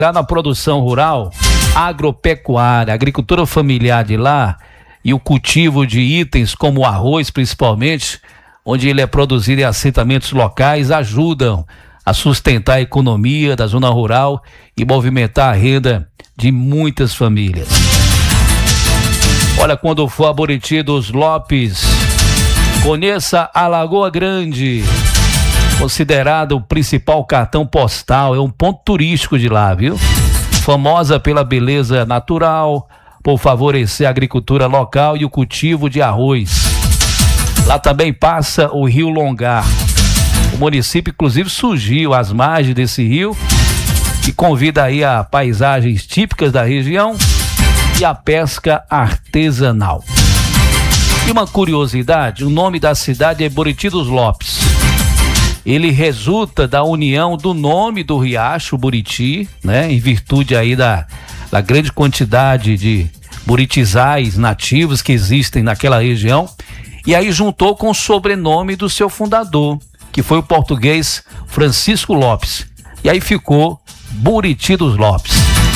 na produção rural, agropecuária, agricultura familiar de lá e o cultivo de itens como o arroz principalmente, onde ele é produzido em assentamentos locais, ajudam a sustentar a economia da zona rural e movimentar a renda de muitas famílias. Olha, quando for a Buriti dos Lopes, conheça a Lagoa Grande, considerado o principal cartão postal, é um ponto turístico de lá, viu? Famosa pela beleza natural, por favorecer a agricultura local e o cultivo de arroz. Lá também passa o Rio Longar. O município, inclusive, surgiu às margens desse rio e convida aí a paisagens típicas da região e a pesca artesanal. E uma curiosidade, o nome da cidade é Buriti dos Lopes. Ele resulta da união do nome do riacho Buriti, né? Em virtude aí da grande quantidade de buritizais nativos que existem naquela região. E aí juntou com o sobrenome do seu fundador, que foi o português Francisco Lopes. E aí ficou Buriti dos Lopes.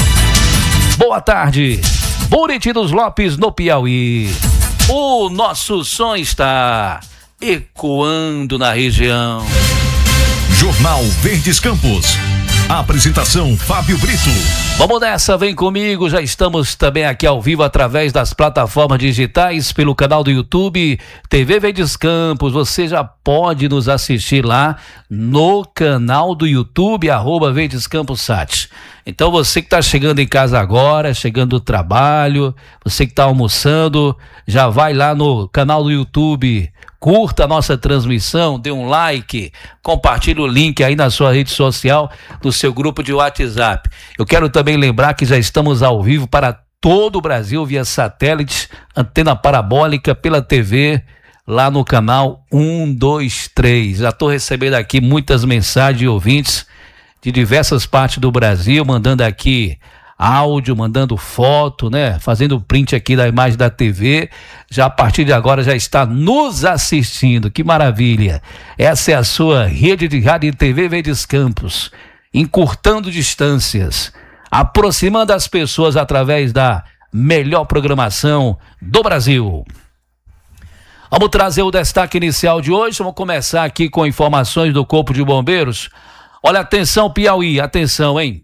Boa tarde, Buriti dos Lopes no Piauí. O nosso som está ecoando na região. Jornal Verdes Campos. Apresentação Fábio Brito. Vamos nessa, vem comigo, já estamos também aqui ao vivo através das plataformas digitais, pelo canal do YouTube, TV Verdes Campos. Você já pode nos assistir lá no canal do YouTube, @Verdes Campos Sat. Então você que está chegando em casa agora, chegando do trabalho, você que está almoçando, já vai lá no canal do YouTube, curta a nossa transmissão, dê um like, compartilhe o link aí na sua rede social, no seu grupo de WhatsApp. Eu quero também lembrar que já estamos ao vivo para todo o Brasil via satélite, antena parabólica, pela TV, lá no canal 123. Já estou recebendo aqui muitas mensagens de ouvintes de diversas partes do Brasil, mandando aqui áudio, mandando foto, né? Fazendo print aqui da imagem da TV. Já a partir de agora já está nos assistindo. Que maravilha! Essa é a sua rede de rádio e TV Verdes Campos, encurtando distâncias, aproximando as pessoas através da melhor programação do Brasil. Vamos trazer o destaque inicial de hoje. Vamos começar aqui com informações do Corpo de Bombeiros. Olha, atenção Piauí, atenção, hein?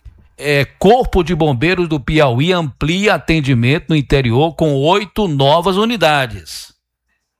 Corpo de Bombeiros do Piauí amplia atendimento no interior com 8 novas unidades.